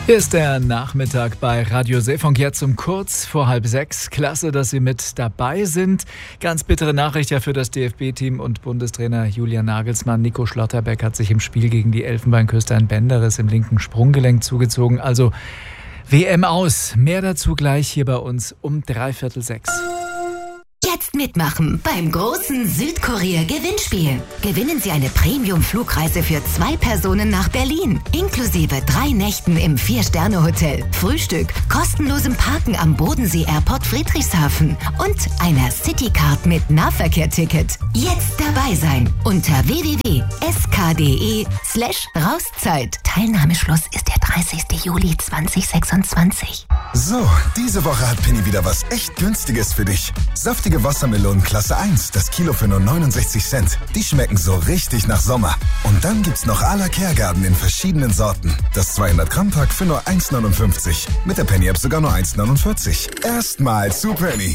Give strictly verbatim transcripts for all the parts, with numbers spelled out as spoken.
Hier ist der Nachmittag bei Radio Seefunk jetzt um kurz vor halb sechs. Klasse, dass Sie mit dabei sind. Ganz bittere Nachricht ja für das D F B-Team und Bundestrainer Julian Nagelsmann. Nico Schlotterbeck hat sich im Spiel gegen die Elfenbeinküste ein Bänderriss im linken Sprunggelenk zugezogen. Also W M aus. Mehr dazu gleich hier bei uns um dreiviertel sechs. Jetzt mitmachen beim großen Südkorea-Gewinnspiel. Gewinnen Sie eine Premium-Flugreise für zwei Personen nach Berlin. Inklusive drei Nächten im Vier-Sterne-Hotel, Frühstück, kostenlosem Parken am Bodensee-Airport Friedrichshafen und einer Citycard mit Nahverkehr-Ticket. Jetzt dabei sein unter w w w punkt s k punkt d e slash Rauszeit. Teilnahmeschluss ist der dreißigster Juli zweitausendsechsundzwanzig. So, diese Woche hat Penny wieder was echt Günstiges für dich. Saftige Wassermelonen Klasse eins, das Kilo für nur neunundsechzig Cent. Die schmecken so richtig nach Sommer. Und dann gibt's noch à la Kehrgarten in verschiedenen Sorten. Das zweihundert Gramm Pack für nur eins neunundfünfzig. Mit der Penny App sogar nur eins neunundvierzig. Erstmal zu Penny.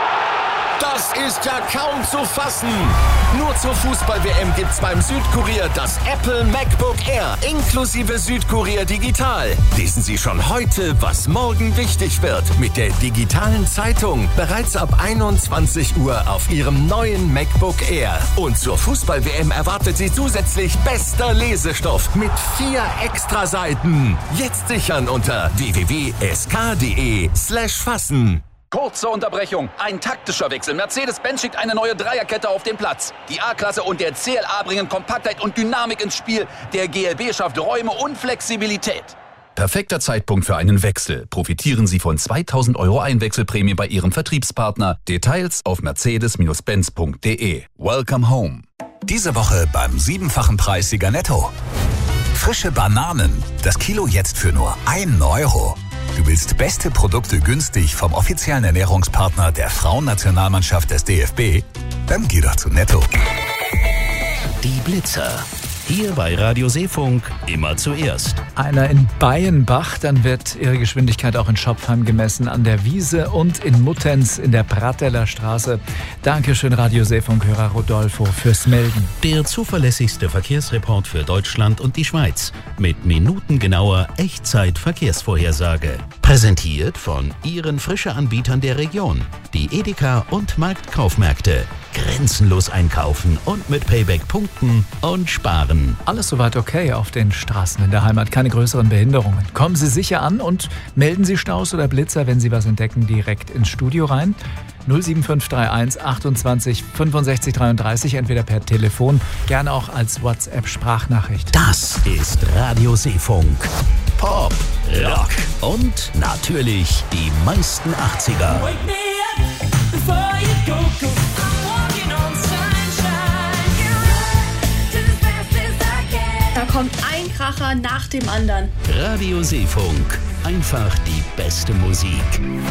Das ist ja kaum zu fassen. Nur zur Fußball-W M gibt's beim Südkurier das Apple MacBook Air inklusive Südkurier Digital. Lesen Sie schon heute, was morgen wichtig wird. Mit der digitalen Zeitung bereits ab einundzwanzig Uhr auf Ihrem neuen MacBook Air. Und zur Fußball-W M erwartet Sie zusätzlich bester Lesestoff mit vier Extraseiten. Jetzt sichern unter w w w punkt s k punkt d e slash fassen. Kurze Unterbrechung. Ein taktischer Wechsel. Mercedes-Benz schickt eine neue Dreierkette auf den Platz. Die A-Klasse und der C L A bringen Kompaktheit und Dynamik ins Spiel. Der G L B schafft Räume und Flexibilität. Perfekter Zeitpunkt für einen Wechsel. Profitieren Sie von zweitausend Euro Einwechselprämie bei Ihrem Vertriebspartner. Details auf mercedes Benz punkt d e. Welcome home. Diese Woche beim siebenfachen Preissieger Netto. Frische Bananen. Das Kilo jetzt für nur ein Euro. Du willst beste Produkte günstig vom offiziellen Ernährungspartner der Frauennationalmannschaft des D F B? Dann geh doch zu Netto. Die Blitzer. Hier bei Radio Seefunk immer zuerst. Einer in Bayenbach, dann wird ihre Geschwindigkeit auch in Schopfheim gemessen, an der Wiese und in Muttenz in der Brateller Straße. Dankeschön Radio Seefunk-Hörer Rodolfo fürs Melden. Der zuverlässigste Verkehrsreport für Deutschland und die Schweiz mit minutengenauer Echtzeit-Verkehrsvorhersage. Präsentiert von Ihren Frische-Anbietern der Region, die Edeka und Marktkaufmärkte. Grenzenlos einkaufen und mit Payback punkten und sparen. Alles soweit okay auf den Straßen in der Heimat, keine größeren Behinderungen. Kommen Sie sicher an und melden Sie Staus oder Blitzer, wenn Sie was entdecken, direkt ins Studio rein. null sieben fünf drei eins achtundzwanzig fünfundsechzig dreiunddreißig, entweder per Telefon, gerne auch als WhatsApp-Sprachnachricht. Das ist Radio Seefunk. Pop, Rock und natürlich die meisten achtziger. Da kommt ein Kracher nach dem anderen. Radio Seefunk. Einfach die beste Musik.